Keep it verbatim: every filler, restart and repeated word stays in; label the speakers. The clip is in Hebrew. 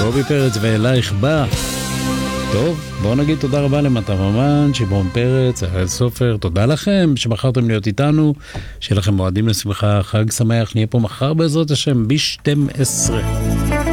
Speaker 1: קובי פרץ ואלייך בא. טוב, בואו נגיד תודה רבה למטר אמן, שמעון פרץ, הראל סופר, תודה לכם שבחרתם להיות איתנו, שיהיה לכם מועדים לשמחה, חג שמח, נהיה פה מחר בעזרת השם ב-שתים עשרה.